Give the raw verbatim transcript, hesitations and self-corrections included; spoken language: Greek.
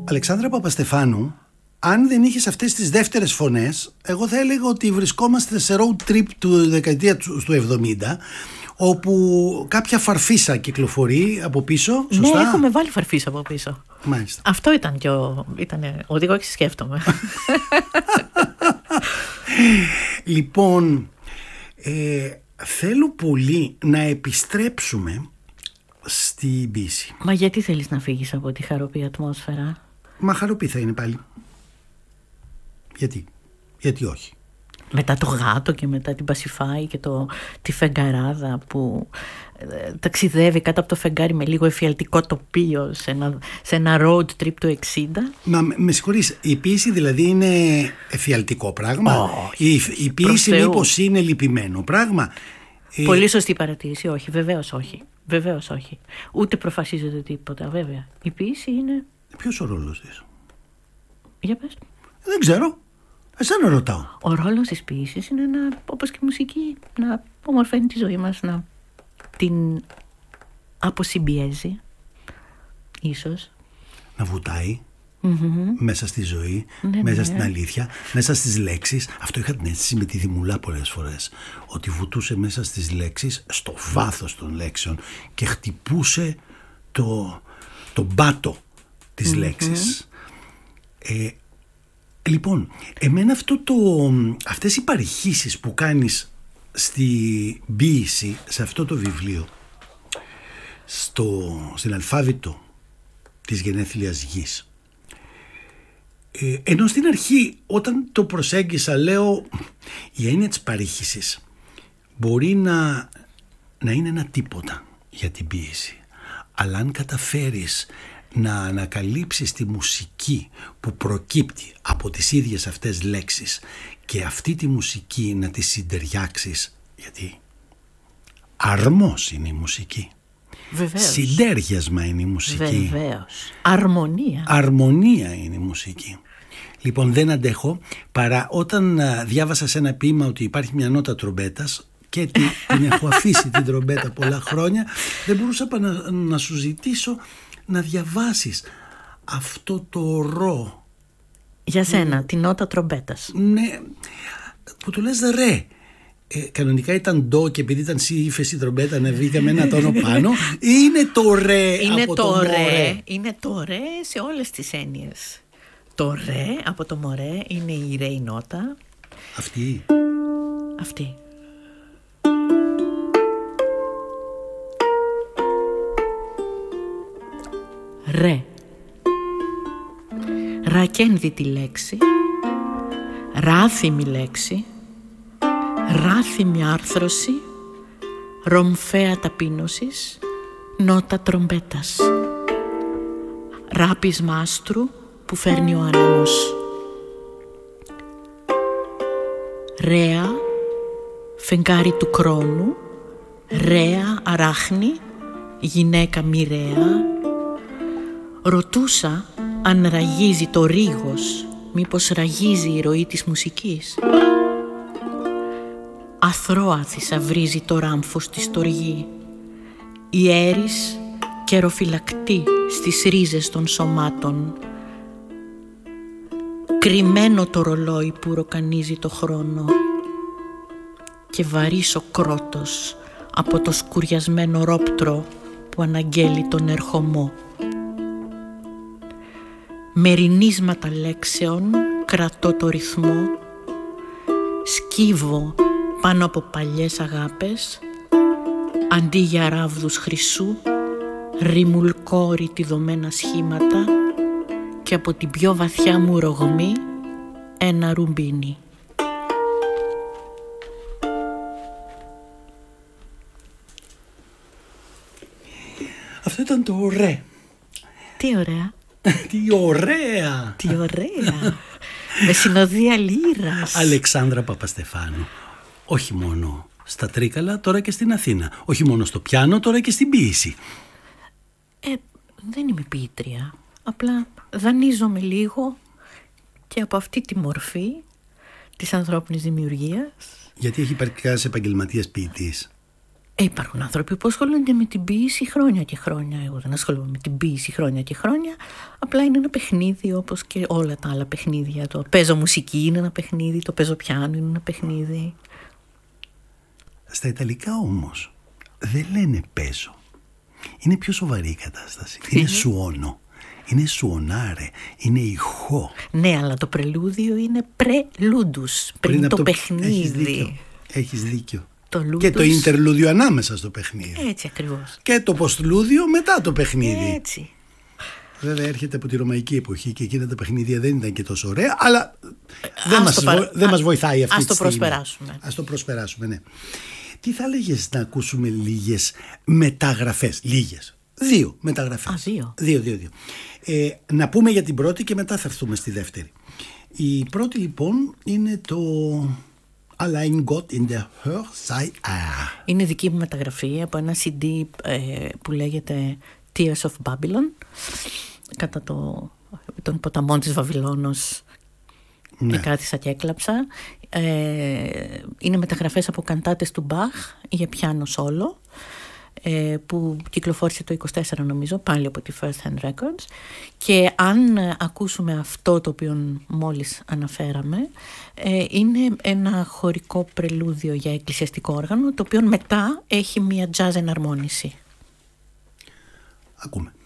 Αλεξάνδρα Παπαστεφάνου, αν δεν είχες αυτές τις δεύτερες φωνές, εγώ θα έλεγα ότι βρισκόμαστε σε road trip του δεκαετία του εβδομήντα, όπου κάποια φαρφίσα κυκλοφορεί από πίσω, σωστά? Ναι, έχουμε βάλει φαρφίσα από πίσω. Μάλιστα. Αυτό ήταν και ο, ήτανε, οδηγό και σκέφτομαι. Λοιπόν, ε, θέλω πολύ να επιστρέψουμε στην ποίηση. Μα γιατί θέλεις να φύγεις από τη χαροπή ατμόσφαιρα? Μα χαροπή θα είναι πάλι. Γιατί, γιατί όχι. Μετά το γάτο και μετά την Πασιφάη και το, τη φεγγαράδα που ε, ταξιδεύει κάτω από το φεγγάρι με λίγο εφιαλτικό τοπίο σε ένα, σε ένα road trip του εξήντα. Μα με συγχωρείς, η ποίηση δηλαδή είναι εφιαλτικό πράγμα? Oh, η, η ποίηση μήπως είναι λυπημένο πράγμα? Πολύ σωστή παρατήρηση. Όχι, βεβαίως όχι. Βεβαίως όχι. Ούτε προφασίζεται τίποτα, βέβαια. Η ποίηση είναι... Ποιος ο ρόλος της? Για πες. Δεν ξέρω. Εσένα ρωτάω. Ο ρόλος της ποίησης είναι να, όπως και η μουσική, να ομορφαίνει τη ζωή μας, να την αποσυμπιέζει, ίσως. Να βουτάει mm-hmm. μέσα στη ζωή, ναι, μέσα ναι. στην αλήθεια, μέσα στις λέξεις. Αυτό είχα την αίσθηση με τη Δημουλά πολλές φορές. Ότι βουτούσε μέσα στις λέξεις, στο βάθος των λέξεων και χτυπούσε το, το μπάτο της mm-hmm. λέξης. Ε, Λοιπόν, εμένα αυτό το, αυτές οι παρηχήσεις που κάνεις στη ποίηση, σε αυτό το βιβλίο, στο, στην αλφάβητο της γενέθλιας γης, ε, ενώ στην αρχή όταν το προσέγγισα λέω η έννοια της παρήχησης μπορεί να, να είναι ένα τίποτα για την ποίηση, αλλά αν καταφέρεις να ανακαλύψεις τη μουσική που προκύπτει από τις ίδιες αυτές λέξεις και αυτή τη μουσική να τη συντεριάξεις, γιατί αρμός είναι η μουσική. Βεβαίως. Συντέριασμα είναι η μουσική. Βεβαίως. Αρμονία. Αρμονία είναι η μουσική. Λοιπόν, δεν αντέχω παρά όταν διάβασα σε ένα ποίημα ότι υπάρχει μια νότα τρομπέτας και την, την έχω αφήσει την τρομπέτα πολλά χρόνια, δεν μπορούσα να, να σου ζητήσω να διαβάσεις αυτό το ρο. Για σένα, mm. την νότα τρομπέτας. Ναι, που του λες ρε. Ε, κανονικά ήταν ντο και επειδή ήταν σι ύφεση τρομπέτα ανεβήκαμε ένα τόνο πάνω. Είναι το ρε είναι από το, το ρε, μωρέ. Είναι το ρε σε όλες τις έννοιες. Το ρε από το μωρέ είναι η ρέι νότα. Αυτή. Αυτή. Ρε. Ρακένδυτη λέξη, ράθιμη λέξη, ράθιμη άρθρωση, ρομφαία ταπείνωσης, νότα τρομπέτας, ράπισμα άστρου που φέρνει ο άνεμος. Ρέα, φεγγάρι του χρόνου, ρέα αράχνη, γυναίκα μοιραία. Ρωτούσα αν ραγίζει το ρίγος, μήπως ραγίζει η ροή της μουσικής. Αθρώα θησαυρίζει το ράμφος στη στοργή. Η έρης καιροφυλακτή στις ρίζες των σωμάτων. Κρυμμένο το ρολόι που ροκανίζει το χρόνο και βαρύς ο κρότος από το σκουριασμένο ρόπτρο που αναγγέλει τον ερχομό. Με ρινίσματα λέξεων κρατώ το ρυθμό, σκύβω πάνω από παλιές αγάπες, αντί για ράβδους χρυσού, ρημουλκώ ρητιδωμένα σχήματα και από την πιο βαθιά μου ρογμή ένα ρουμπίνι. Αυτό ήταν το ρε. Τι ωραία. Τι ωραία. Τι ωραία. Με συνοδεία λύρας. Αλεξάνδρα Παπαστεφάνου. Όχι μόνο στα Τρίκαλα, τώρα και στην Αθήνα. Όχι μόνο στο πιάνο, τώρα και στην ποίηση. Ε, δεν είμαι ποιήτρια. Απλά δανείζομαι λίγο και από αυτή τη μορφή της ανθρώπινης δημιουργίας. Γιατί έχει υπάρξει κανένας επαγγελματίας ποιητής? Ε, υπάρχουν άνθρωποι που ασχολούνται με την ποίηση χρόνια και χρόνια. Εγώ δεν ασχολούμαι με την ποίηση χρόνια και χρόνια. Απλά είναι ένα παιχνίδι όπως και όλα τα άλλα παιχνίδια. Το παίζω μουσική είναι ένα παιχνίδι, το παίζω πιάνο είναι ένα παιχνίδι. Στα Ιταλικά όμως δεν λένε παίζω. Είναι πιο σοβαρή η κατάσταση. Είναι σουόνο. Είναι σουονάρε. Είναι ηχό. Ναι, αλλά το πρελούδιο είναι πρελούντους. Πριν, πριν το, το παιχνίδι. Έχεις δίκιο. Έχεις δίκιο. Το λούντους... Και το ίντερλούδιο ανάμεσα στο παιχνίδι. Έτσι ακριβώς. Και το ποστλούδιο μετά το παιχνίδι. Έτσι. Βέβαια έρχεται από τη ρωμαϊκή εποχή και εκείνα τα παιχνίδια δεν ήταν και τόσο ωραία, αλλά δεν, μας, παρα... δεν μας βοηθάει αυτή ας τη στιγμή. Ας το προσπεράσουμε. Ας το προσπεράσουμε, ναι. Τι θα έλεγες να ακούσουμε λίγες μεταγραφές, λίγες, δύο μεταγραφές. Α, δύο. Δύο, δύο, δύο. Ε, να πούμε για την πρώτη και μετά θα έρθουμε στη δεύτερη. Η πρώτη λοιπόν είναι το Allein Gott in der Hörsaal. Είναι δική μου μεταγραφή από ένα σι ντι ε, που λέγεται Tears of Babylon, κατά το, των ποταμών της Βαβυλώνος. Ναι. Κάθισα και έκλαψα. Ε, είναι μεταγραφές από καντάτες του Μπαχ για πιάνο σόλο, ε, που κυκλοφόρησε το είκοσι τέσσερα νομίζω, πάλι από τη First Hand Records. Και αν ακούσουμε αυτό το οποίο μόλις αναφέραμε, ε, είναι ένα χορικό πρελούδιο για εκκλησιαστικό όργανο, το οποίο μετά έχει μια jazz εναρμόνιση. Ακούμε.